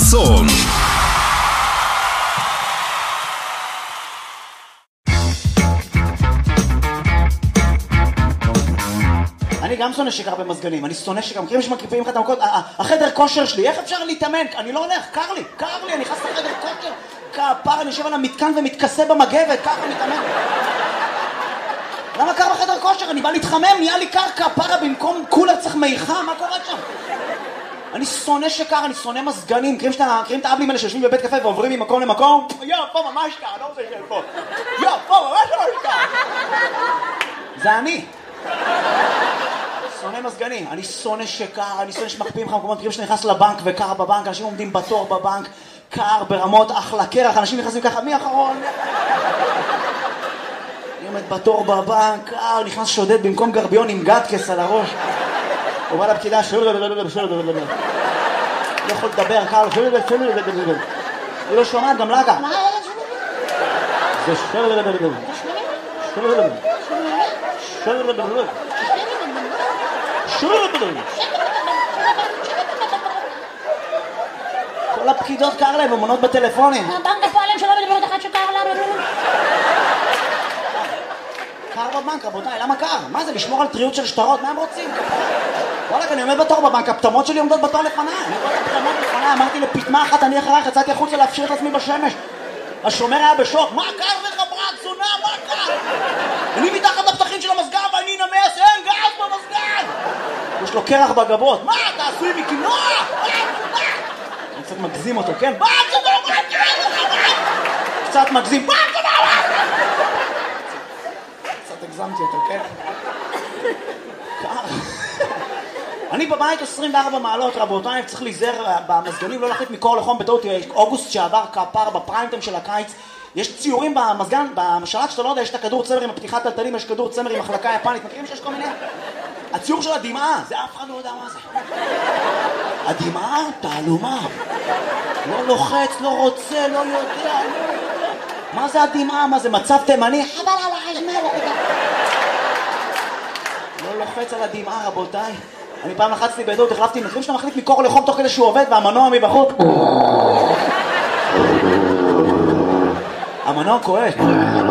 חסון. אני גם שונא שקר במזגנים, אני שונא שקר, מכירים שמקריפים לך את המכות, החדר כושר שלי, איך אפשר להתאמן? אני לא הולך, קר לי, אני נכנס לחדר כושר, כפר, אני יושב על המתקן ומתכסה במגבת, ככה מתאמן. למה קר בחדר כושר? אני בא להתחמם, נהיה לי קר כפרה, במקום קולר צריך מיכה, מה קורה שם? אני שונא שקר, אני שונא מזגנים, מכירים את האבלים האלה שיושבים בבית קפה ועוברים ממקום למקום? פה ממש קר, אני לא רוצה לשאול פה ממש קר. זה אני. שונא מזגנים, אני שונא שקר, אני שונא שמקפיאים לך מקומות, מכירים שנכנס לבנק וקר בבנק, אנשים עומדים בתור בבנק, קר ברמות, אחלה קרח, אנשים נכנסים ככה, מי אחרון? אני עומד בתור בבנק, קר, נכנס שודד במקום גרביון עם גדקס על הראש. הוא בא לפקידה, לא יכול לדבר, קר, היא לא שומעת, גם לגה. זה כל הפקידות קר להם, ומונות בטלפונים. הבנק הפועלים שלא מדברת אחת שקר להם. קר בבנק, רבותיי, למה קר? מה זה, לשמור על טריות של שטרות? מה הם רוצים? וואלק, אני עומד בתור בבנק, הפטמות שלי עומדות בתור לפניי. אני עומד בפטמות לפניי, אמרתי לפטמה אחת, אני אחרייך, יצאתי החוצה להפשיר את עצמי בשמש. השומר היה בשוק, מה קר לך ברק, זונה, מה קר? אני מתחת לפתחים של המסגר ואני נמס, אין גז במסגר! יש לו קרח בגבות, מה, אתה עשוי מקינוע? אני קצת מגזים אותו, כן? קצת מגזים, קצת הגזמתי אותו, כן? קר. אני בבית 24 מעלות, רבותיי, צריך להיזהר במזגנים, לא להחליט מקור לחום בטעות. אוגוסט שעבר כפר בפריימטיים של הקיץ, יש ציורים במזגן, בשלט שאתה לא יודע, יש את הכדור צמר עם הפתיחת טלטלים, יש כדור צמר עם מחלקה יפנית, מכירים שיש כל מיני? הציור של הדמעה, זה אף אחד לא יודע מה זה. הדמעה, תעלומה. לא לוחץ, לא רוצה, לא יודע. מה זה הדמעה? מה זה מצב תימני? חבל על החשמל. לא לוחץ על הדמעה, רבותיי. אני פעם לחצתי בעדות, החלפתי, מכירים שאתה מחליט מקור לחום תוך כדי שהוא עובד והמנוע מבחוץ. המנוע כואב.